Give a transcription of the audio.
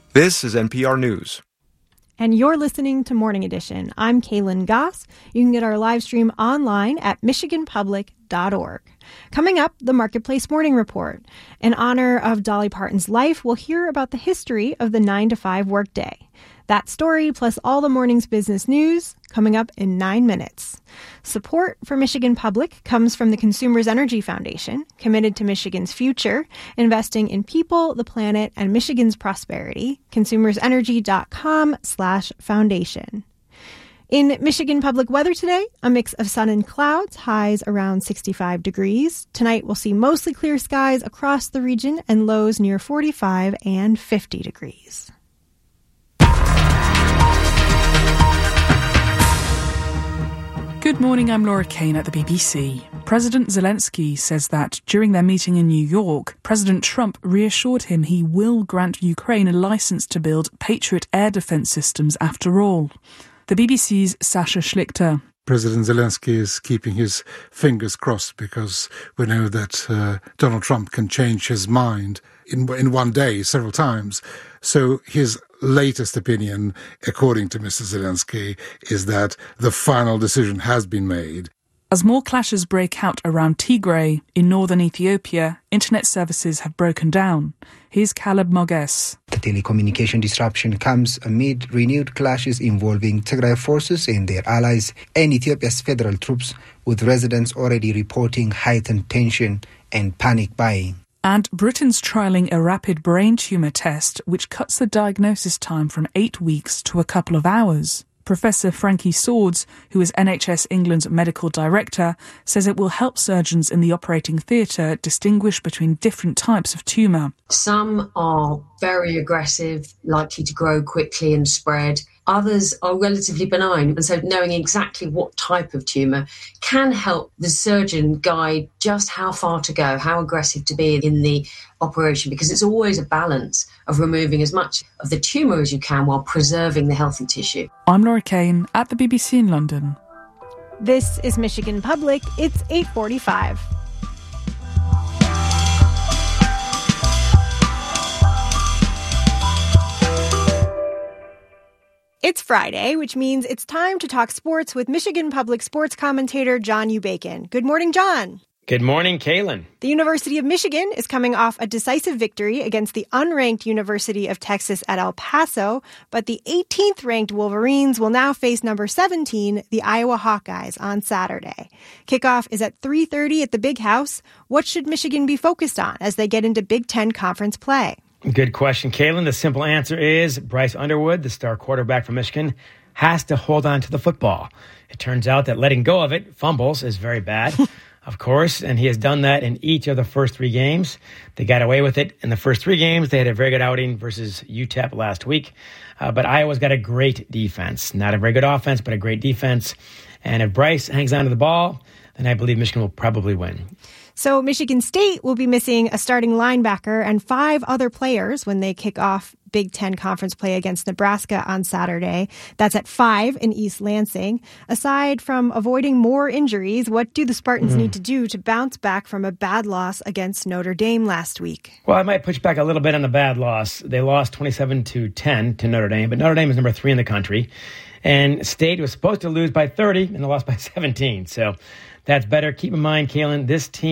This is NPR News. And you're listening to Morning Edition. I'm Kaylin Goss. You can get our live stream online at michiganpublic.org. Coming up, the Marketplace Morning Report. In honor of Dolly Parton's life, we'll hear about the history of the 9-to-5 workday. That story, plus all the morning's business news, coming up in 9 minutes. Support for Michigan Public comes from the Consumers Energy Foundation, committed to Michigan's future, investing in people, the planet, and Michigan's prosperity. consumersenergy.com/foundation. In Michigan Public weather today, a mix of sun and clouds, highs around 65 degrees. Tonight, we'll see mostly clear skies across the region and lows near 45 and 50 degrees. Good morning, I'm Laura Kane at the BBC. President Zelensky says that during their meeting in New York, President Trump reassured him he will grant Ukraine a license to build Patriot air defense systems after all. The BBC's Sasha Schlichter. President Zelensky is keeping his fingers crossed because we know that Donald Trump can change his mind in one day several times. So his latest opinion, according to Mr. Zelensky, is that the final decision has been made. As more clashes break out around Tigray in northern Ethiopia, internet services have broken down. Here's Caleb Moges. The telecommunication disruption comes amid renewed clashes involving Tigray forces and their allies and Ethiopia's federal troops, with residents already reporting heightened tension and panic buying. And Britain's trialling a rapid brain tumour test which cuts the diagnosis time from 8 weeks to a couple of hours. Professor Frankie Swords, who is NHS England's medical director, says it will help surgeons in the operating theatre distinguish between different types of tumour. Some are very aggressive, likely to grow quickly and spread. Others are relatively benign. And so knowing exactly what type of tumour can help the surgeon guide just how far to go, how aggressive to be in the operation, because it's always a balance of removing as much of the tumour as you can while preserving the healthy tissue. I'm Laura Kane at the BBC in London. This is Michigan Public. It's 8:45. It's Friday, which means it's time to talk sports with Michigan Public sports commentator John Ubacon. Good morning, John. Good morning, Kaylin. The University of Michigan is coming off a decisive victory against the unranked University of Texas at El Paso, but the 18th ranked Wolverines will now face number 17, the Iowa Hawkeyes, on Saturday. Kickoff is at 3:30 at the Big House. What should Michigan be focused on as they get into Big Ten conference play? Good question, Kaylin. The simple answer is Bryce Underwood, the star quarterback from Michigan, has to hold on to the football. It turns out that letting go of it, fumbles, is very bad. Of course, and he has done that in each of the first 3 games. They got away with it in the first 3 games. They had a very good outing versus UTEP last week. But Iowa's got a great defense. Not a very good offense, but a great defense. And if Bryce hangs on to the ball, then I believe Michigan will probably win. So Michigan State will be missing a starting linebacker and 5 other players when they kick off Big Ten conference play against Nebraska on Saturday. That's at 5 in East Lansing. Aside from avoiding more injuries, what do the Spartans need to do to bounce back from a bad loss against Notre Dame last week? Well, I might push back a little bit on the bad loss. They lost 27-10 to Notre Dame, but Notre Dame is number 3 in the country. And State was supposed to lose by 30, and they lost by 17. So that's better. Keep in mind, Kaylin, this team